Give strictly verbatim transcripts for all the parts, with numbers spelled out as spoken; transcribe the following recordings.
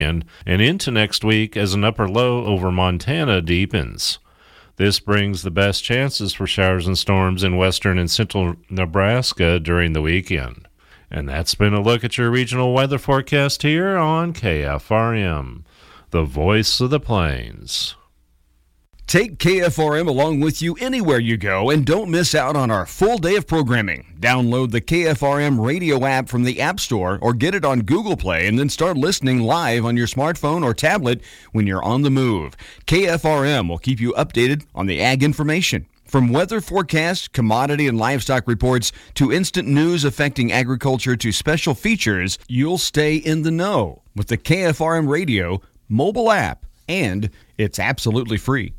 and into next week as an upper low over Montana deepens. This brings the best chances for showers and storms in western and central Nebraska during the weekend. And that's been a look at your regional weather forecast here on K F R M, the voice of the plains. Take K F R M along with you anywhere you go and don't miss out on our full day of programming. Download the K F R M radio app from the App Store or get it on Google Play and then start listening live on your smartphone or tablet when you're on the move. K F R M will keep you updated on the ag information. From weather forecasts, commodity and livestock reports, to instant news affecting agriculture to special features, you'll stay in the know with the K F R M radio mobile app, and it's absolutely free.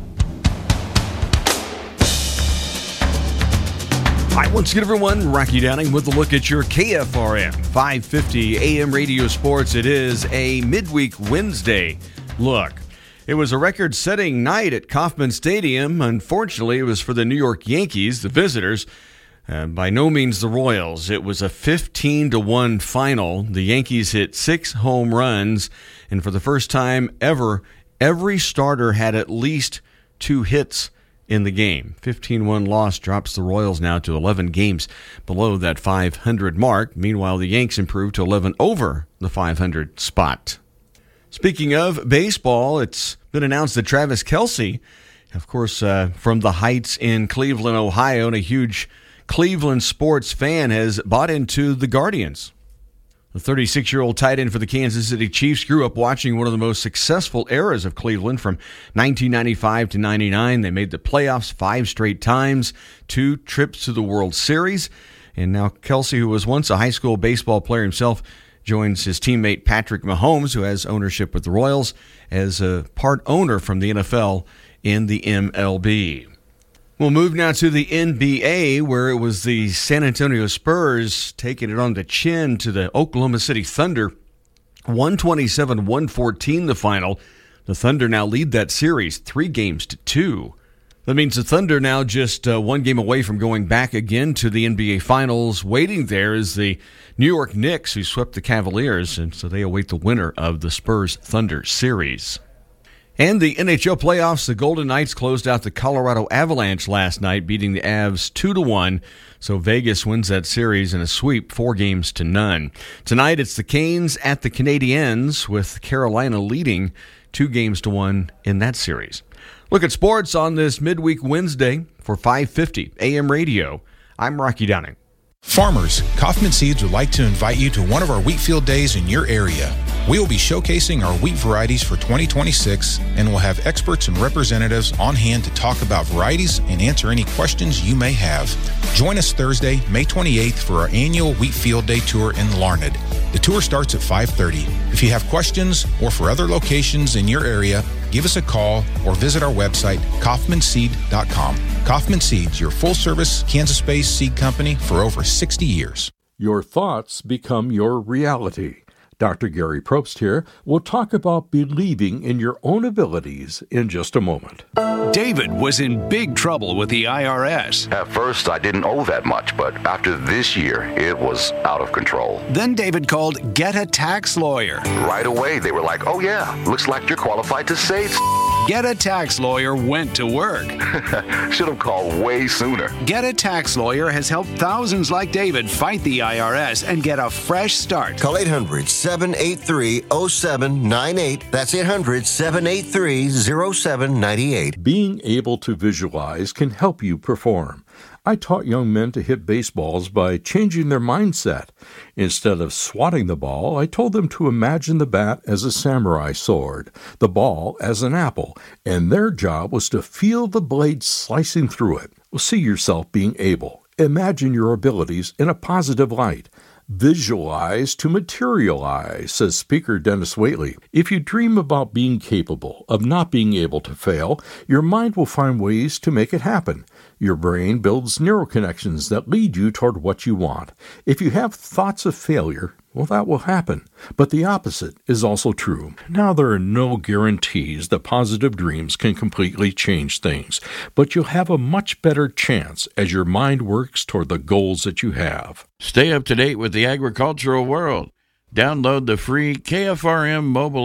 Hi, once again, everyone. Rocky Downing with a look at your K F R M five fifty A M Radio Sports. It is a midweek Wednesday look. It was a record-setting night at Kauffman Stadium. Unfortunately, it was for the New York Yankees, the visitors. Uh, by no means the Royals. It was a fifteen to one final. The Yankees hit six home runs, and for the first time ever, every starter had at least two hits in the game. fifteen one loss drops the Royals now to eleven games below that five hundred mark. Meanwhile, the Yanks improved to eleven over the five hundred spot. Speaking of baseball, it's been announced that Travis Kelce, of course, uh, from the Heights in Cleveland, Ohio, and a huge Cleveland sports fan, has bought into the Guardians. The thirty-six-year-old tight end for the Kansas City Chiefs grew up watching one of the most successful eras of Cleveland from nineteen ninety-five to ninety-nine. They made the playoffs five straight times, two trips to the World Series. And now Kelce, who was once a high school baseball player himself, joins his teammate Patrick Mahomes, who has ownership with the Royals, as a part owner from the N F L in the M L B. We'll move now to the N B A, where it was the San Antonio Spurs taking it on the chin to the Oklahoma City Thunder. one twenty-seven one fourteen the final. The Thunder now lead that series three games to two. That means the Thunder now just uh, one game away from going back again to the N B A Finals. Waiting there is the New York Knicks, who swept the Cavaliers, and so they await the winner of the Spurs-Thunder series. And the N H L playoffs, the Golden Knights closed out the Colorado Avalanche last night, beating the Avs two to one. So Vegas wins that series in a sweep, four games to none. Tonight it's the Canes at the Canadiens, with Carolina leading two games to one in that series. Look at sports on this midweek Wednesday for five fifty A M Radio. I'm Rocky Downing. Farmers, Kauffman Seeds would like to invite you to one of our wheat field days in your area. We will be showcasing our wheat varieties for twenty twenty-six, and we'll have experts and representatives on hand to talk about varieties and answer any questions you may have. Join us Thursday, May twenty-eighth for our annual Wheat Field Day Tour in Larned. The tour starts at five thirty. If you have questions or for other locations in your area, give us a call or visit our website, Kauffman Seed dot com. Kauffman Seeds, your full-service Kansas-based seed company for over sixty years. Your thoughts become your reality. Doctor Gary Probst here will talk about believing in your own abilities in just a moment. David was in big trouble with the I R S. At first, I didn't owe that much, but after this year, it was out of control. Then David called Get a Tax Lawyer. Right away, they were like, oh yeah, looks like you're qualified to save. Get a Tax Lawyer went to work. Should have called way sooner. Get a Tax Lawyer has helped thousands like David fight the I R S and get a fresh start. Call eight hundred, seven eight three, oh seven nine eight. That's eight hundred, seven eight three, oh seven nine eight. Being able to visualize can help you perform. I taught young men to hit baseballs by changing their mindset. Instead of swatting the ball, I told them to imagine the bat as a samurai sword, the ball as an apple, and their job was to feel the blade slicing through it. See yourself being able. Imagine your abilities in a positive light. Visualize to materialize, says Speaker Dennis Waitley. If you dream about being capable of not being able to fail, your mind will find ways to make it happen. Your brain builds neural connections that lead you toward what you want. If you have thoughts of failure, well, that will happen. But the opposite is also true. Now, there are no guarantees that positive dreams can completely change things, but you'll have a much better chance as your mind works toward the goals that you have. Stay up to date with the agricultural world. Download the free K F R M mobile